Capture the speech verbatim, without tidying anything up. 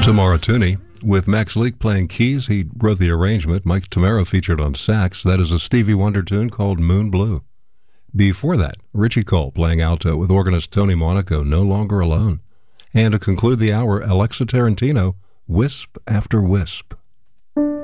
Tamara Tooney with Max Leake playing keys. He wrote the arrangement. Mike Tamara featured on sax. That is a Stevie Wonder tune called Moon Blue. Before that, Richie Cole playing alto with organist Tony Monaco, No Longer Alone. And to conclude the hour, Alexa Tarantino, Wisp After Wisp.